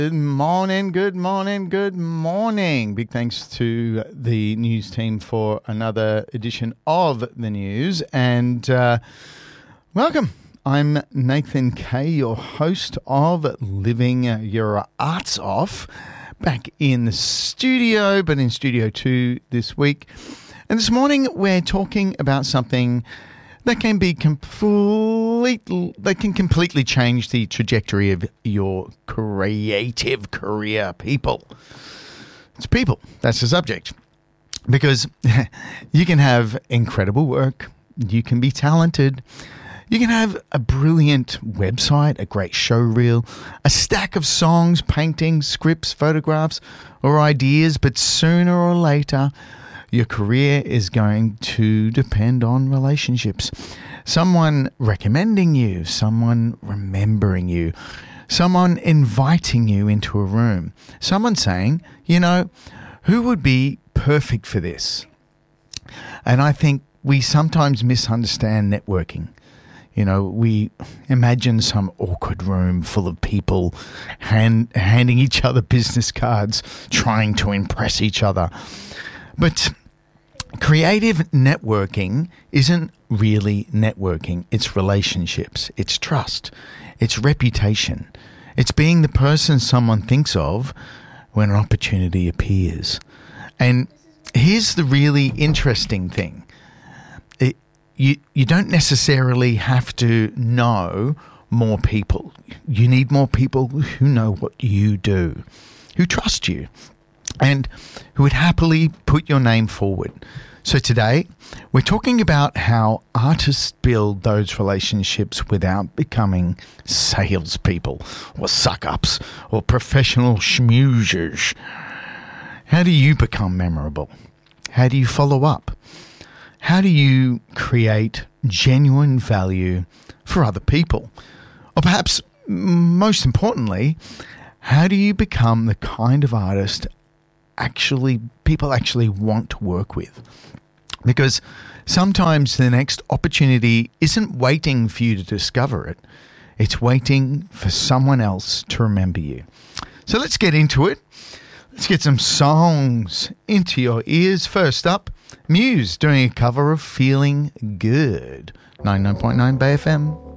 Good morning, good morning, good morning. Big thanks to the news team for another edition of the news. And welcome. I'm Nathan Kay, your host of Living Your Arts Off, back in the studio, but in Studio 2 this week. And this morning we're talking about something that can be completely change the trajectory of your creative career. People. It's people. That's the subject. Because you can have incredible work. You can be talented. You can have a brilliant website, a great show reel, a stack of songs, paintings, scripts, photographs, or ideas. But sooner or later, your career is going to depend on relationships. Someone recommending you, someone remembering you, someone inviting you into a room, someone saying, you know, who would be perfect for this? And I think we sometimes misunderstand networking. You know, we imagine some awkward room full of people handing each other business cards, trying to impress each other. But creative networking isn't really networking. It's relationships. It's trust. It's reputation. It's being the person someone thinks of when an opportunity appears. And here's the really interesting thing. You don't necessarily have to know more people. You need more people who know what you do, who trust you, and who would happily put your name forward. So today, we're talking about how artists build those relationships without becoming salespeople or suck-ups or professional schmoozers. How do you become memorable? How do you follow up? How do you create genuine value for other people? Or perhaps, most importantly, how do you become the kind of artist people actually want to work with? Because sometimes the next opportunity isn't waiting for you to discover it. It's waiting for someone else to remember you. So let's get into it. Let's get some songs into your ears. First up, Muse doing a cover of Feeling Good. 99.9 Bay FM.